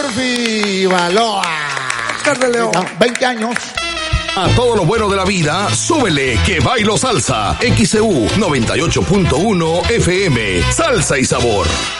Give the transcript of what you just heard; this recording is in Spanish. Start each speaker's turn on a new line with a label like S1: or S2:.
S1: Murphy Baloa.
S2: Oscar de León.
S1: 20 años.
S3: A todo lo bueno de la vida, súbele que bailo salsa. XEU 98.1 FM. Salsa y sabor.